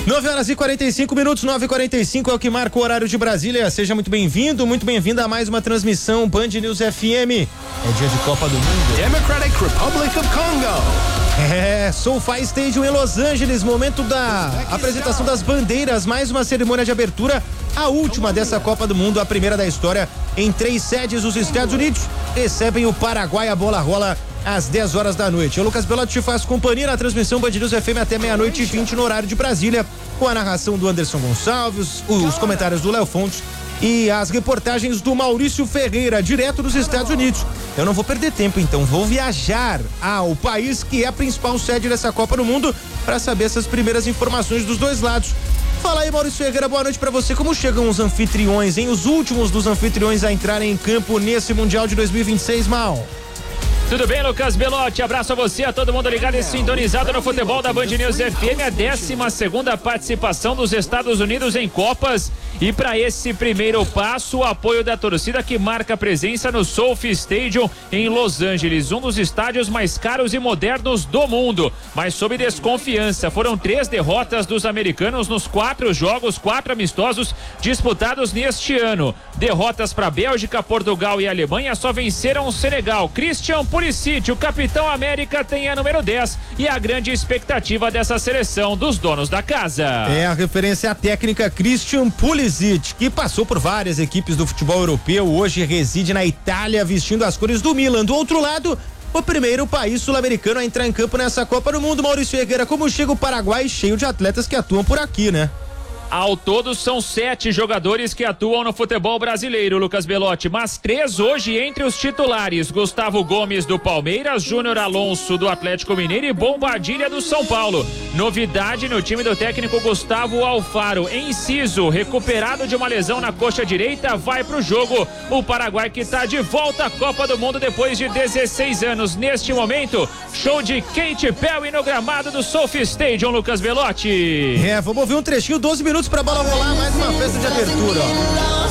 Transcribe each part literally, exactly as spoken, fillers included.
nove horas e quarenta e cinco minutos, nove e quarenta e cinco é o que marca o horário de Brasília. Seja muito bem-vindo, muito bem-vinda a mais uma transmissão Band News F M. É dia de Copa do Mundo. Democratic Republic of Congo. É, SoFi Stadium em Los Angeles, momento da apresentação das bandeiras, mais uma cerimônia de abertura, a última dessa Copa do Mundo, a primeira da história. Em três sedes, os Estados Unidos recebem o Paraguai, a bola rola às dez horas da noite. O Lucas Belotti te faz companhia na transmissão Band News F M até meia-noite e vinte no horário de Brasília, com a narração do Anderson Gonçalves, os comentários do Léo Fontes e as reportagens do Maurício Ferreira, direto dos Estados Unidos. Eu não vou perder tempo, então vou viajar ao país que é a principal sede dessa Copa do Mundo para saber essas primeiras informações dos dois lados. Fala aí, Maurício Ferreira, boa noite pra você. Como chegam os anfitriões, hein? Os últimos dos anfitriões a entrarem em campo nesse Mundial de dois mil e vinte e seis, Mal? Tudo bem, Lucas Belotti? Abraço a você, a todo mundo ligado e sintonizado no futebol da Band News F M, a décima segunda participação dos Estados Unidos em Copas. E para esse primeiro passo, o apoio da torcida que marca presença no SoFi Stadium em Los Angeles, um dos estádios mais caros e modernos do mundo, mas sob desconfiança. Foram três derrotas dos americanos nos quatro jogos, quatro amistosos disputados neste ano. Derrotas para Bélgica, Portugal e Alemanha, só venceram o Senegal. Christian Pulisic, o capitão América, tem a número dez e a grande expectativa dessa seleção dos donos da casa. É a referência à técnica Christian Pulisic, que passou por várias equipes do futebol europeu, hoje reside na Itália vestindo as cores do Milan. Do outro lado, o primeiro país sul-americano a entrar em campo nessa Copa do Mundo. Maurício Ferreira, como chega o Paraguai cheio de atletas que atuam por aqui, né? Ao todo são sete jogadores que atuam no futebol brasileiro, Lucas Belotti, mas três hoje entre os titulares: Gustavo Gomes do Palmeiras, Júnior Alonso do Atlético Mineiro e Bombadilha do São Paulo. Novidade no time do técnico Gustavo Alfaro: Enciso, recuperado de uma lesão na coxa direita, vai pro jogo. O Paraguai que tá de volta à Copa do Mundo depois de dezesseis anos. Neste momento, show de Katy Perry no gramado do SoFi Stadium, Lucas Belotti. É, vamos ouvir um trechinho, doze minutos pra bola rolar, mais uma festa de abertura, ó.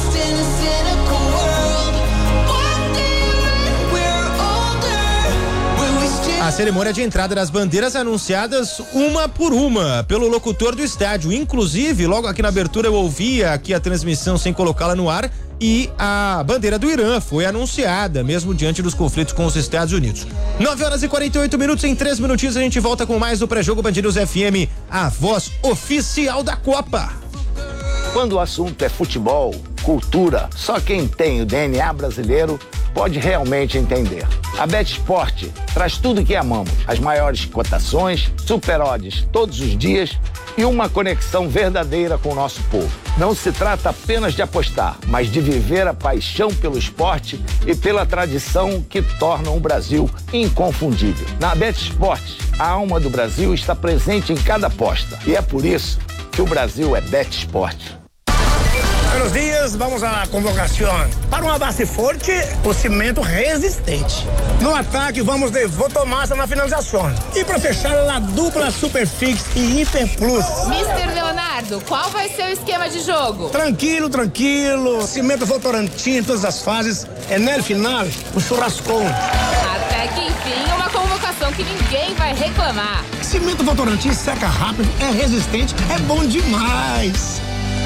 A cerimônia de entrada das bandeiras anunciadas uma por uma pelo locutor do estádio. Inclusive, logo aqui na abertura eu ouvia aqui a transmissão sem colocá-la no ar e a bandeira do Irã foi anunciada, mesmo diante dos conflitos com os Estados Unidos. nove horas e quarenta e oito minutos, em três minutinhos a gente volta com mais do pré-jogo Band News F M, a voz oficial da Copa. Quando o assunto é futebol, cultura, só quem tem o D N A brasileiro pode realmente entender. A BetSport traz tudo o que amamos, as maiores cotações, super odds todos os dias e uma conexão verdadeira com o nosso povo. Não se trata apenas de apostar, mas de viver a paixão pelo esporte e pela tradição que tornam o Brasil inconfundível. Na BetSport, a alma do Brasil está presente em cada aposta e é por isso que o Brasil é BetSport. Buenos dias, vamos à convocação. Para uma base forte, o cimento resistente. No ataque, vamos de Votomassa na finalização. E para fechar, a dupla Superfix e Hiper Plus. mister Leonardo, qual vai ser o esquema de jogo? Tranquilo, tranquilo. Cimento Votorantim em todas as fases. É no final, o churrascão. Até que enfim, uma convocação que ninguém vai reclamar. Cimento Votorantim seca rápido, é resistente, é bom demais.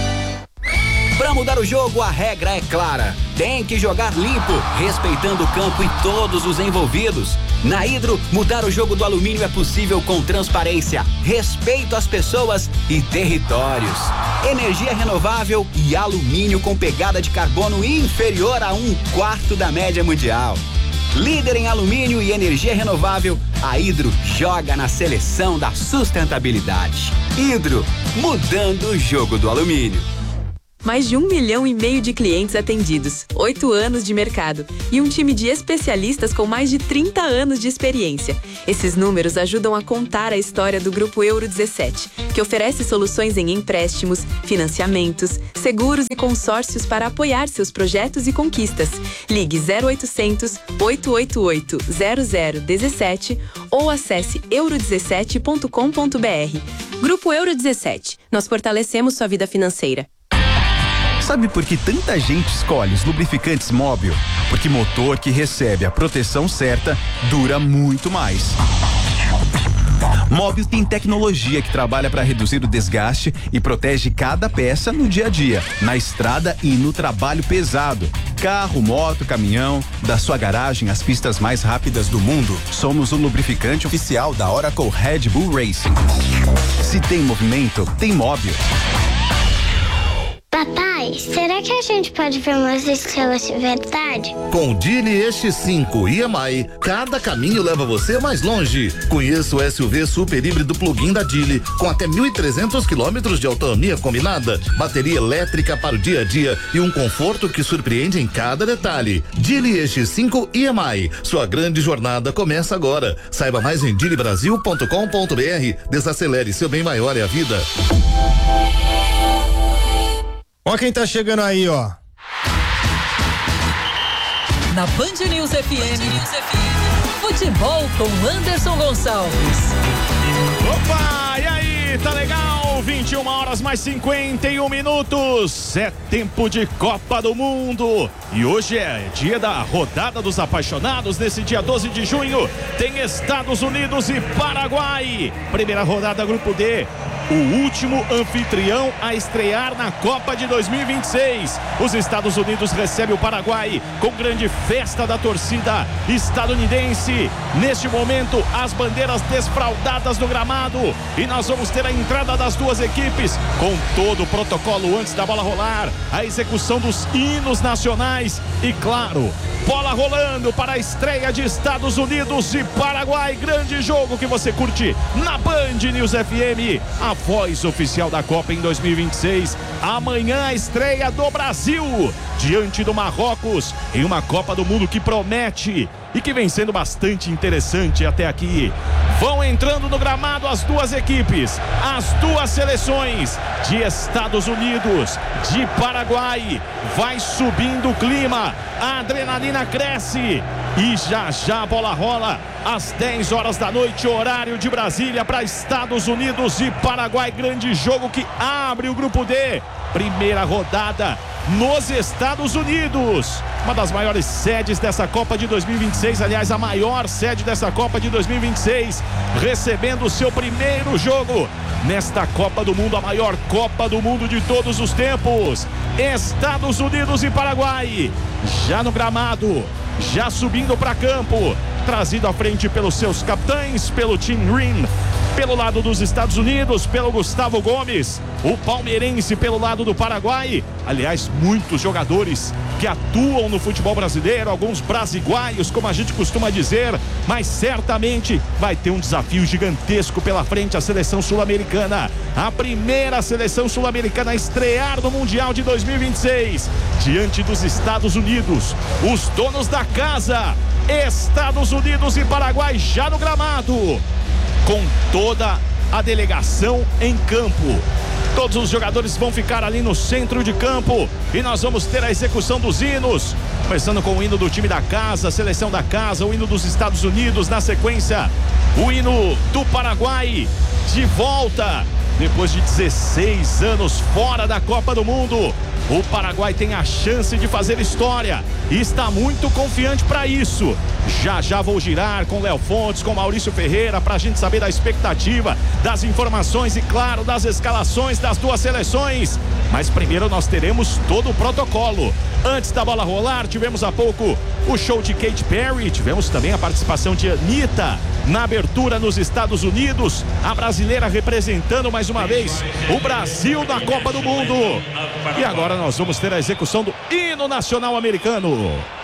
Para mudar o jogo, a regra é clara. Tem que jogar limpo, respeitando o campo e todos os envolvidos. Na Hidro, mudar o jogo do alumínio é possível com transparência, respeito às pessoas e territórios. Energia renovável e alumínio com pegada de carbono inferior a um quarto da média mundial. Líder em alumínio e energia renovável, a Hidro joga na seleção da sustentabilidade. Hidro, mudando o jogo do alumínio. Mais de um milhão e meio de clientes atendidos, oito anos de mercado e um time de especialistas com mais de trinta anos de experiência. Esses números ajudam a contar a história do Grupo Euro dezessete, que oferece soluções em empréstimos, financiamentos, seguros e consórcios para apoiar seus projetos e conquistas. Ligue zero oitocentos, oito oito oito, zero zero um sete ou acesse euro dezessete ponto com ponto br. Grupo Euro dezessete. Nós fortalecemos sua vida financeira. Sabe por que tanta gente escolhe os lubrificantes Móbil? Porque motor que recebe a proteção certa dura muito mais. Móbil tem tecnologia que trabalha para reduzir o desgaste e protege cada peça no dia a dia, na estrada e no trabalho pesado. Carro, moto, caminhão, da sua garagem às pistas mais rápidas do mundo. Somos o lubrificante oficial da Oracle Red Bull Racing. Se tem movimento, tem Móbil. Papai, será que a gente pode ver umas estrelas de verdade? Com o Geely E X cinco e M I, cada caminho leva você mais longe. Conheça o S U V super híbrido plug-in da Geely, com até mil e trezentos quilômetros de autonomia combinada, bateria elétrica para o dia a dia e um conforto que surpreende em cada detalhe. Geely E X cinco e M I, sua grande jornada começa agora. Saiba mais em geely brasil ponto com ponto b r. Desacelere, seu bem maior é a vida. Ó quem tá chegando aí, ó. Na Band News F M, futebol com Anderson Gonçalves. Opa, e aí, tá legal? vinte e uma horas mais cinquenta e um minutos. É tempo de Copa do Mundo. E hoje é dia da rodada dos apaixonados. Nesse dia doze de junho, tem Estados Unidos e Paraguai. Primeira rodada, grupo D. O último anfitrião a estrear na Copa de dois mil e vinte e seis. Os Estados Unidos recebem o Paraguai com grande festa da torcida estadunidense. Neste momento, as bandeiras desfraldadas no gramado. E nós vamos ter a entrada das duas equipes com todo o protocolo antes da bola rolar. A execução dos hinos nacionais. E claro, bola rolando para a estreia de Estados Unidos e Paraguai. Grande jogo que você curte na Band News F M. A voz oficial da Copa em dois mil e vinte e seis. Amanhã a estreia do Brasil diante do Marrocos em uma Copa do Mundo que promete e que vem sendo bastante interessante até aqui. Vão entrando no gramado as duas equipes, as duas seleções de Estados Unidos, de Paraguai. Vai subindo o clima, a adrenalina cresce e já já a bola rola às dez horas da noite, horário de Brasília, para Estados Unidos e Paraguai. Grande jogo que abre o grupo D. Primeira rodada nos Estados Unidos, uma das maiores sedes dessa Copa de dois mil e vinte e seis, aliás, a maior sede dessa Copa de dois mil e vinte e seis, recebendo o seu primeiro jogo nesta Copa do Mundo, a maior Copa do Mundo de todos os tempos. Estados Unidos e Paraguai, já no gramado, já subindo para campo, trazido à frente pelos seus capitães, pelo Tim Green, pelo lado dos Estados Unidos, pelo Gustavo Gomes, o palmeirense pelo lado do Paraguai. Aliás, muitos jogadores que atuam no futebol brasileiro, alguns brasiguaios, como a gente costuma dizer, mas certamente vai ter um desafio gigantesco pela frente a seleção sul-americana. A primeira seleção sul-americana a estrear no Mundial de dois mil e vinte e seis, diante dos Estados Unidos, os donos da casa. Estados Unidos e Paraguai já no gramado, com toda a delegação em campo. Todos os jogadores vão ficar ali no centro de campo e nós vamos ter a execução dos hinos, começando com o hino do time da casa, seleção da casa, o hino dos Estados Unidos, na sequência o hino do Paraguai, de volta depois de dezesseis anos fora da Copa do Mundo. O Paraguai tem a chance de fazer história e está muito confiante para isso. Já já vou girar com Léo Fontes, com Maurício Ferreira, para a gente saber da expectativa, das informações e, claro, das escalações das duas seleções. Mas primeiro nós teremos todo o protocolo. Antes da bola rolar, tivemos há pouco o show de Katy Perry, tivemos também a participação de Anitta na abertura nos Estados Unidos, a brasileira representando mais uma vez o Brasil na Copa do Mundo. E agora nós vamos ter a execução do hino nacional americano.